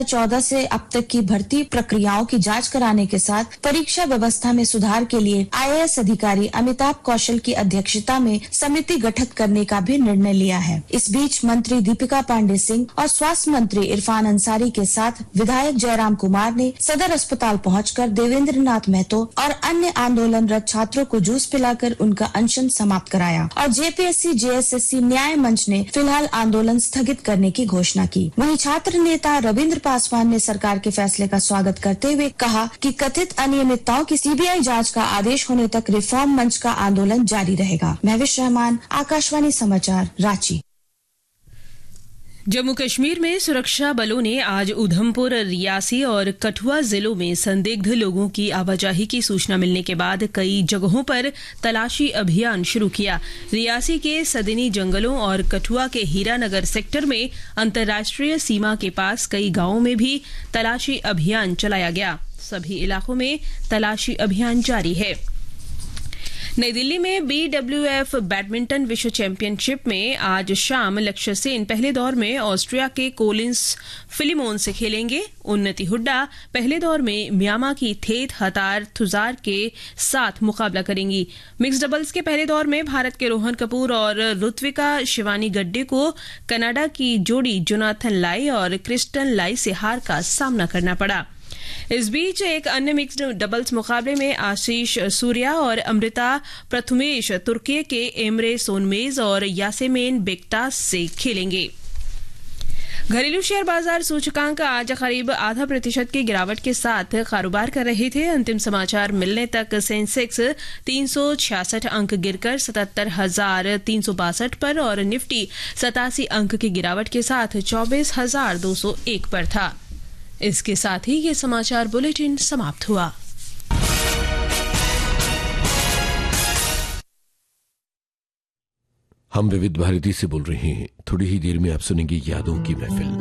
2014 से अब तक की भर्ती प्रक्रियाओं की जांच कराने के साथ परीक्षा व्यवस्था में सुधार के लिए IAS अधिकारी अमिताभ कौशल की अध्यक्षता में समिति गठित करने का भी निर्णय लिया है। इस बीच मंत्री दीपिका पांडे सिंह और स्वास्थ्य मंत्री इरफान अंसारी के साथ विधायक जयराम कुमार ने सदर अस्पताल पहुंचकर देवेंद्र नाथ महतो और अन्य आंदोलनरत छात्रों को जूस पिलाकर उनका अनशन समाप्त कराया और JPSC JSSC न्याय मंच ने फिलहाल आंदोलन स्थगित करने की घोषणा की। वहीं छात्र नेता रविंद्र पासवान ने सरकार के फैसले का स्वागत करते हुए कहा कि कथित अनियमितताओं की CBI जांच का आदेश होने तक रिफॉर्म मंच का आंदोलन जारी रहेगा। महविश रहमान, आकाशवाणी समाचार, रांची। जम्मू कश्मीर में सुरक्षा बलों ने आज उधमपुर, रियासी और कठुआ जिलों में संदिग्ध लोगों की आवाजाही की सूचना मिलने के बाद कई जगहों पर तलाशी अभियान शुरू किया। रियासी के सदनी जंगलों और कठुआ के हीरानगर सेक्टर में अंतर्राष्ट्रीय सीमा के पास कई गांवों में भी तलाशी अभियान चलाया गया। सभी इलाकों में तलाशी अभियान जारी है। नई दिल्ली में BWF बैडमिंटन विश्व चैंपियनशिप में आज शाम लक्ष्य सेन पहले दौर में ऑस्ट्रिया के कोलिंस फिलिमोन से खेलेंगे। उन्नति हुड्डा पहले दौर में म्यांमार की थेत हतार थुजार के साथ मुकाबला करेंगी। मिक्स डबल्स के पहले दौर में भारत के रोहन कपूर और ऋत्विका शिवानी गड्डे को कनाडा की जोड़ी जोनाथन लाई और क्रिस्टन लाई से हार का सामना करना पड़ा। इस बीच एक अन्य मिक्स्ड डबल्स मुकाबले में आशीष सूर्या और अमृता प्रथमेश तुर्की के एमरे सोनमेज और यासेमेन बेक्टास से खेलेंगे। घरेलू शेयर बाजार सूचकांक आज करीब 0.5% की गिरावट के साथ कारोबार कर रहे थे। अंतिम समाचार मिलने तक सेंसेक्स 366 अंक गिरकर 77,362 पर और निफ्टी 87 अंक की गिरावट के साथ 24,201 पर था। इसके साथ ही ये समाचार बुलेटिन समाप्त हुआ। हम विविध भारती से बोल रहे हैं। थोड़ी ही देर में आप सुनेंगे यादों की महफिल।